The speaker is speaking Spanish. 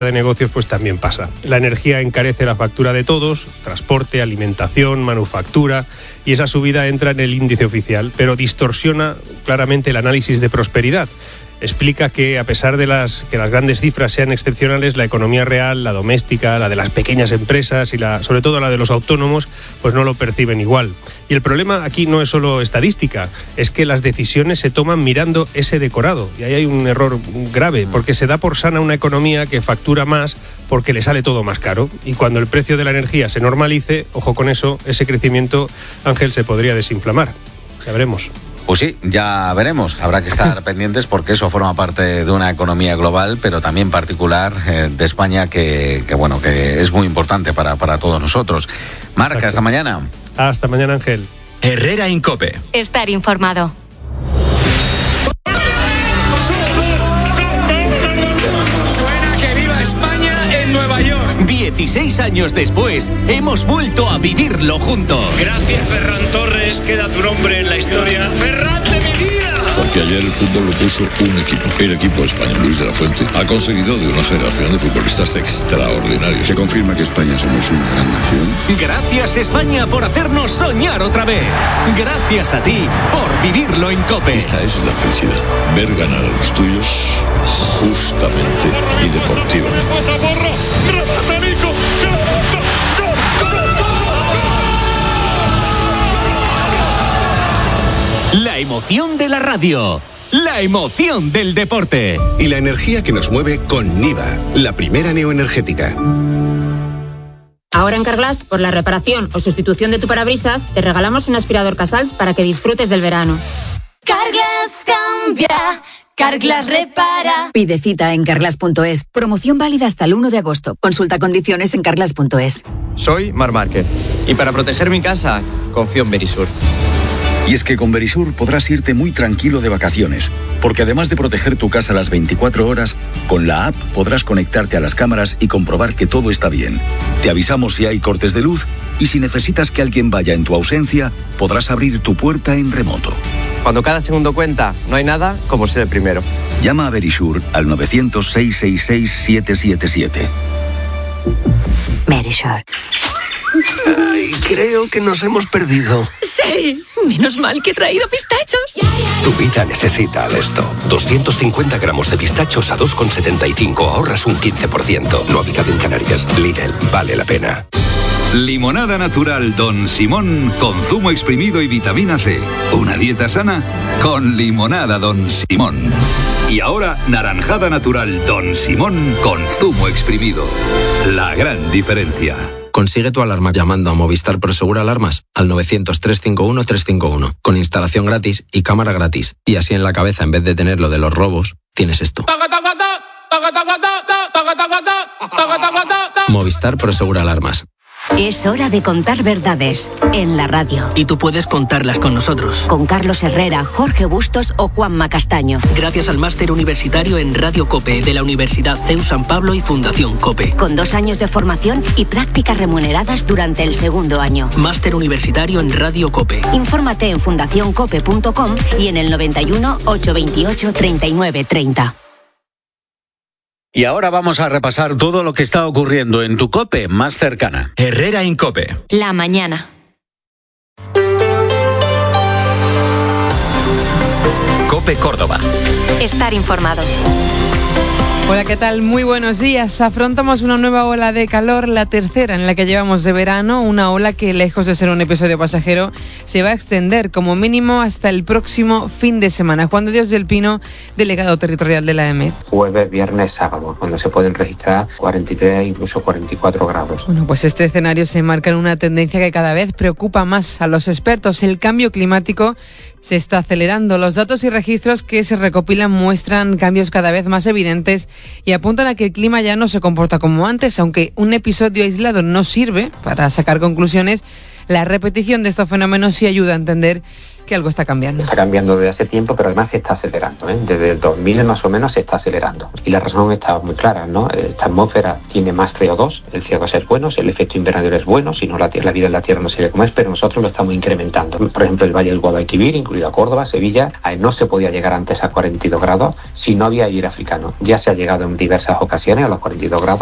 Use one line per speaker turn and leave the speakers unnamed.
de negocios pues también pasa. La energía encarece la factura de todos, transporte, alimentación, manufactura, y esa subida entra en el índice oficial, pero distorsiona claramente el análisis de prosperidad. Explica que a pesar de que las grandes cifras sean excepcionales, la economía real, la doméstica, la de las pequeñas empresas y sobre todo la de los autónomos, pues no lo perciben igual. Y el problema aquí no es solo estadística, es que las decisiones se toman mirando ese decorado. Y ahí hay un error grave, porque se da por sana una economía que factura más porque le sale todo más caro. Y cuando el precio de la energía se normalice, ojo con eso, ese crecimiento, Ángel, se podría desinflamar. Ya veremos.
Pues sí, ya veremos. Habrá que estar pendientes porque eso forma parte de una economía global, pero también particular de España, que es muy importante para todos nosotros. Marca,
Exacto.
Hasta mañana.
Hasta mañana, Ángel.
Herrera en COPE.
Estar informado.
Suena que viva España en Nueva York.
16 años después, hemos vuelto a vivirlo juntos.
Gracias, Ferran Torres, queda tu nombre en la historia. ¡Ferran de mi vida!
Porque ayer el fútbol lo puso un equipo. El equipo español, Luis de la Fuente, ha conseguido de una generación de futbolistas extraordinarios.
Se confirma que España somos una gran nación.
Gracias, España, por hacernos soñar otra vez. Gracias a ti por vivirlo en COPE.
Esta es la felicidad. Ver ganar a los tuyos justamente y deportivamente.
La emoción de la radio. La emoción del deporte.
Y la energía que nos mueve con Niva, la primera neoenergética.
Ahora en Carglass, por la reparación o sustitución de tu parabrisas, te regalamos un aspirador Casals para que disfrutes del verano.
Carglass cambia, Carglass repara.
Pide cita en carglass.es. Promoción válida hasta el 1 de agosto. Consulta condiciones en carglass.es.
Soy Marc Márquez y para proteger mi casa, confío en Verisur.
Y es que con Verisur podrás irte muy tranquilo de vacaciones, porque además de proteger tu casa las 24 horas, con la app podrás conectarte a las cámaras y comprobar que todo está bien. Te avisamos si hay cortes de luz y si necesitas que alguien vaya en tu ausencia, podrás abrir tu puerta en remoto.
Cuando cada segundo cuenta, no hay nada como ser el primero.
Llama a Verisur al 900-666-777.
Verisur.
Ay, creo que nos hemos perdido.
¡Sí! Menos mal que he traído pistachos.
Tu vida necesita Alesto. 250 gramos de pistachos a 2,75. Ahorras un 15%. No habitado en Canarias. Lidl, vale la pena.
Limonada natural Don Simón con zumo exprimido y vitamina C. Una dieta sana con limonada Don Simón. Y ahora naranjada natural Don Simón con zumo exprimido. La gran diferencia.
Consigue tu alarma llamando a Movistar Prosegur Alarmas al 900-351-351 con instalación gratis y cámara gratis. Y así en la cabeza, en vez de tener lo de los robos, tienes esto. Movistar Prosegur Alarmas.
Es hora de contar verdades en la radio.
Y tú puedes contarlas con nosotros.
Con Carlos Herrera, Jorge Bustos o Juanma Castaño.
Gracias al máster universitario en Radio COPE de la Universidad CEU San Pablo y Fundación COPE.
Con 2 años de formación y prácticas remuneradas durante el segundo año.
Máster universitario en Radio COPE.
Infórmate en fundacioncope.com y en el 91 828 39 30.
Y ahora vamos a repasar todo lo que está ocurriendo en tu COPE más cercana.
Herrera en COPE.
La mañana.
COPE Córdoba.
Estar informado.
Hola, ¿qué tal? Muy buenos días. Afrontamos una nueva ola de calor, la tercera en la que llevamos de verano, una ola que, lejos de ser un episodio pasajero, se va a extender como mínimo hasta el próximo fin de semana. Juan de Dios del Pino, delegado territorial de la EMET.
Jueves, viernes, sábado, cuando se pueden registrar 43, incluso 44 grados.
Bueno, pues este escenario se marca en una tendencia que cada vez preocupa más a los expertos. El cambio climático se está acelerando. Los datos y registros que se recopilan muestran cambios cada vez más evidentes y apuntan a que el clima ya no se comporta como antes. Aunque un episodio aislado no sirve para sacar conclusiones, la repetición de estos fenómenos sí ayuda a entender que algo está cambiando.
Está cambiando desde hace tiempo, pero además se está acelerando, ¿eh? Desde el 2000 más o menos se está acelerando. Y la razón está muy clara, ¿no? Esta atmósfera tiene más CO2, el CO2 es bueno, el efecto invernadero es bueno, si no la vida en la Tierra no sería como es, pero nosotros lo estamos incrementando. Por ejemplo, el Valle del Guadalquivir, incluido Córdoba, Sevilla, no se podía llegar antes a 42 grados si no había aire africano. Ya se ha llegado en diversas ocasiones a los 42 grados.